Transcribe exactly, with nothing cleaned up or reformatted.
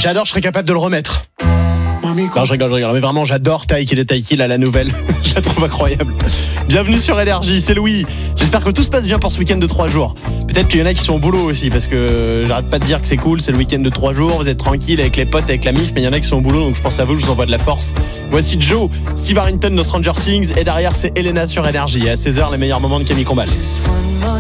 J'adore, je serais capable de le remettre. Non, je rigole, je rigole. Mais vraiment, j'adore Taïk et les Taïki, là, la nouvelle. Je la trouve incroyable. Bienvenue sur Énergie, c'est Louis. J'espère que tout se passe bien pour ce week-end de trois jours. Peut-être qu'il y en a qui sont au boulot aussi, parce que j'arrête pas de dire que c'est cool, c'est le week-end de trois jours, vous êtes tranquille avec les potes, avec la mif, mais il y en a qui sont au boulot, donc je pense à vous, je vous envoie de la force. Voici Joe, Steve Harrington, No Stranger Things, et derrière c'est Elena sur Énergie. Et à seize heures, les meilleurs moments de Camille Combal. Just one more